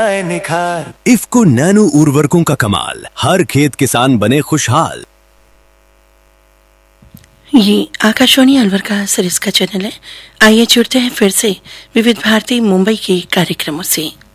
आए निखार। इफ्को नैनो उर्वरकों का कमाल, हर खेत किसान बने खुशहाल। ये आकाशवाणी अलवर का सरिस्का चैनल है। आइए जुड़ते हैं फिर से विविध भारती मुंबई के कार्यक्रमों से।